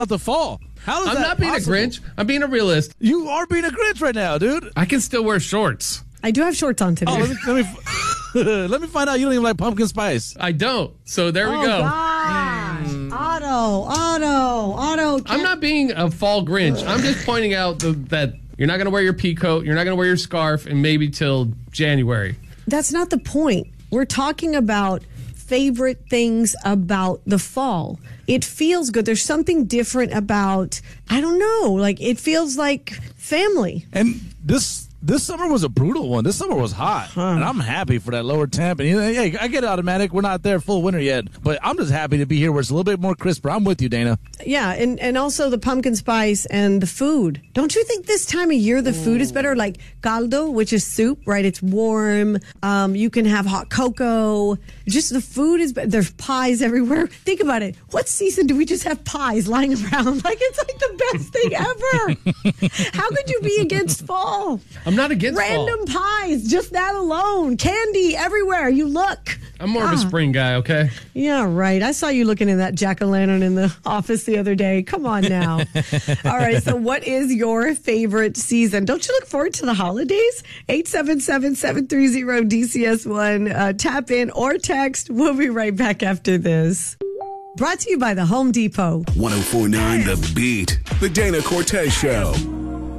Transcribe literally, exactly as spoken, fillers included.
about the fall. How is I'm that not being possible? a Grinch. I'm being a realist. You are being a Grinch right now, dude. I can still wear shorts. I do have shorts on today. Oh, let me let me, let me find out you don't even like pumpkin spice. I don't. So there we oh, go. gosh. Otto, Otto, Otto. I'm not being a fall Grinch. I'm just pointing out the, that you're not going to wear your pea coat, you're not going to wear your scarf, and maybe till January. That's not the point. We're talking about favorite things about the fall. It feels good. There's something different about, I don't know, like it feels like family. And this this summer was a brutal one. This summer was hot, huh. and I'm happy for that lower temp. And hey, I get it, automatic. We're not there full winter yet, but I'm just happy to be here where it's a little bit more crisper. I'm with you, Dana. Yeah, and, and also the pumpkin spice and the food. Don't you think this time of year the food is better? Like caldo, which is soup, right? It's warm. Um, you can have hot cocoa. Just the food is better. There's pies everywhere. Think about it. What season do we just have pies lying around? Like it's like the best thing ever. How could you be against fall? I'm not against Random fall. pies, just that alone. Candy everywhere. You look. I'm more ah. of a spring guy, okay? Yeah, right. I saw you looking in that jack-o'-lantern in the office the other day. Come on now. All right, so what is your favorite season? Don't you look forward to the holidays? eight seven seven, seven three zero, D C S one. Uh, tap in or text. We'll be right back after this. Brought to you by the Home Depot. one oh four point nine The Beat. The Dana Cortez Show.